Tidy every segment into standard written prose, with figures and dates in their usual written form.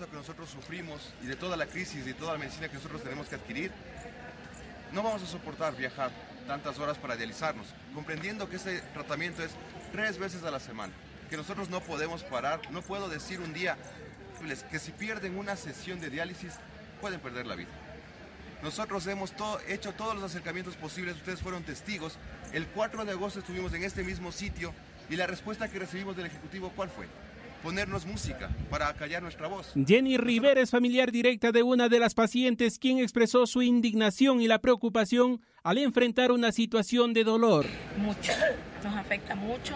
esto que nosotros sufrimos y de toda la crisis y toda la medicina que nosotros tenemos que adquirir, no vamos a soportar viajar tantas horas para dializarnos, comprendiendo que este tratamiento es 3 veces a la semana, que nosotros no podemos parar. No puedo decir un día que si pierden una sesión de diálisis pueden perder la vida. Nosotros hemos hecho todos los acercamientos posibles, ustedes fueron testigos. El 4 de agosto estuvimos en este mismo sitio y la respuesta que recibimos del Ejecutivo, ¿cuál fue? Ponernos música para acallar nuestra voz. Jenny Rivera es familiar directa de una de las pacientes, quien expresó su indignación y la preocupación al enfrentar una situación de dolor. Mucho, nos afecta mucho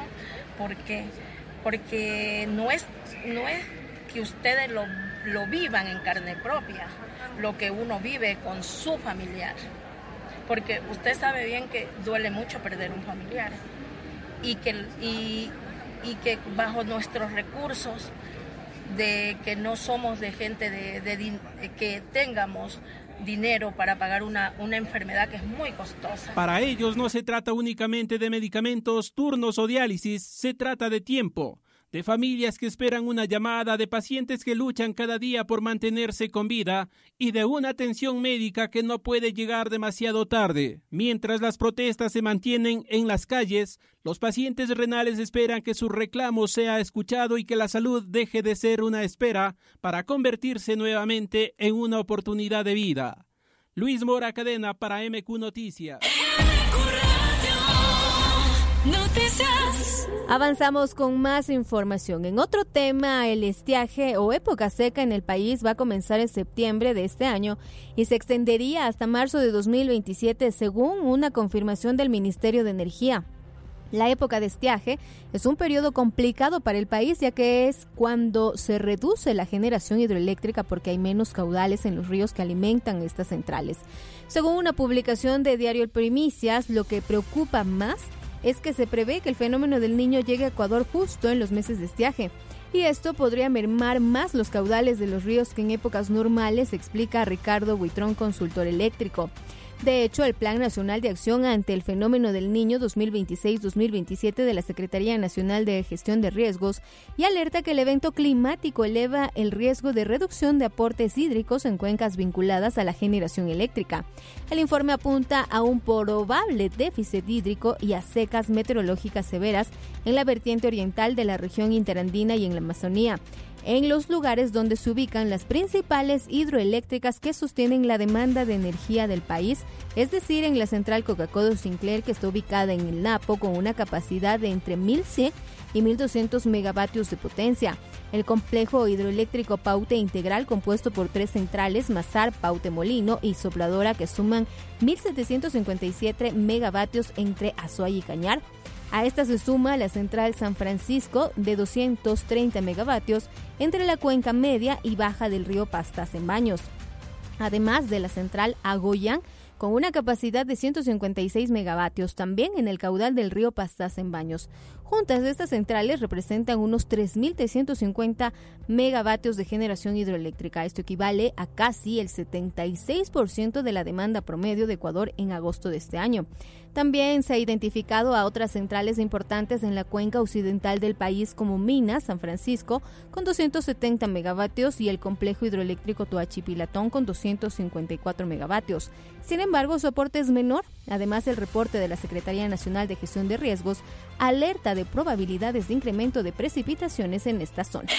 porque no es que ustedes lo vivan en carne propia, lo que uno vive con su familiar. Porque usted sabe bien que duele mucho perder un familiar y que bajo nuestros recursos, de que no somos de gente que tengamos dinero para pagar una enfermedad que es muy costosa. Para ellos no se trata únicamente de medicamentos, turnos o diálisis, se trata de tiempo, de familias que esperan una llamada, de pacientes que luchan cada día por mantenerse con vida y de una atención médica que no puede llegar demasiado tarde. Mientras las protestas se mantienen en las calles, los pacientes renales esperan que su reclamo sea escuchado y que la salud deje de ser una espera para convertirse nuevamente en una oportunidad de vida. Luis Mora Cadena para MQ Noticias. Noticias. Avanzamos con más información. En otro tema, el estiaje o época seca en el país va a comenzar en septiembre de este año y se extendería hasta marzo de 2027, según una confirmación del Ministerio de Energía. La época de estiaje es un periodo complicado para el país, ya que es cuando se reduce la generación hidroeléctrica porque hay menos caudales en los ríos que alimentan estas centrales. Según una publicación de Diario El Primicias, lo que preocupa más es que se prevé que el fenómeno del Niño llegue a Ecuador justo en los meses de estiaje, y esto podría mermar más los caudales de los ríos que en épocas normales, explica Ricardo Buitrón, consultor eléctrico. De hecho, el Plan Nacional de Acción ante el Fenómeno del Niño 2026-2027 de la Secretaría Nacional de Gestión de Riesgos y alerta que el evento climático eleva el riesgo de reducción de aportes hídricos en cuencas vinculadas a la generación eléctrica. El informe apunta a un probable déficit hídrico y a secas meteorológicas severas en la vertiente oriental de la región interandina y en la Amazonía, en los lugares donde se ubican las principales hidroeléctricas que sostienen la demanda de energía del país, es decir, en la central Coca-Cola Sinclair, que está ubicada en el Napo con una capacidad de entre 1.100 y 1.200 megavatios de potencia. El complejo hidroeléctrico Paute Integral, compuesto por 3 centrales, Mazar, Paute Molino y Sopladora, que suman 1.757 megavatios entre Azuay y Cañar. A esta se suma la central San Francisco de 230 megavatios entre la cuenca media y baja del río Pastas en Baños, además de la central Agoyán con una capacidad de 156 megavatios, también en el caudal del río Pastas en Baños. Juntas, estas centrales representan unos 3.350 megavatios de generación hidroeléctrica. Esto equivale a casi el 76% de la demanda promedio de Ecuador en agosto de este año. También se ha identificado a otras centrales importantes en la cuenca occidental del país como Minas, San Francisco, con 270 megavatios y el complejo hidroeléctrico Toachi-Pilatón con 254 megavatios. Sin embargo, su aporte es menor. Además, el reporte de la Secretaría Nacional de Gestión de Riesgos alerta de probabilidades de incremento de precipitaciones en esta zona.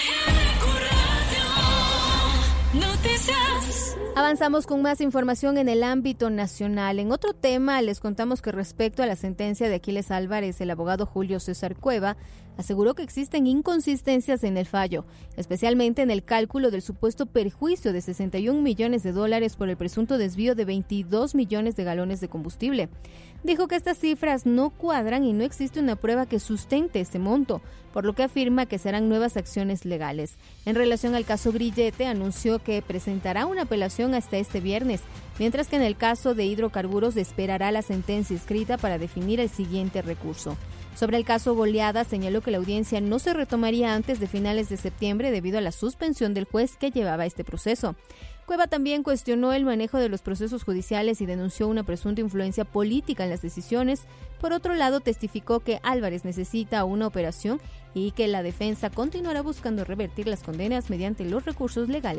Noticias. Avanzamos con más información en el ámbito nacional. En otro tema, les contamos que respecto a la sentencia de Aquiles Álvarez, el abogado Julio César Cueva aseguró que existen inconsistencias en el fallo, especialmente en el cálculo del supuesto perjuicio de $61 millones por el presunto desvío de 22 millones de galones de combustible. Dijo que estas cifras no cuadran y no existe una prueba que sustente ese monto, por lo que afirma que serán nuevas acciones legales. En relación al caso Grillete, anunció que presentará una apelación hasta este viernes, mientras que en el caso de hidrocarburos esperará la sentencia escrita para definir el siguiente recurso. Sobre el caso Goleada, señaló que la audiencia no se retomaría antes de finales de septiembre debido a la suspensión del juez que llevaba este proceso. Cueva también cuestionó el manejo de los procesos judiciales y denunció una presunta influencia política en las decisiones. Por otro lado, testificó que Álvarez necesita una operación y que la defensa continuará buscando revertir las condenas mediante los recursos legales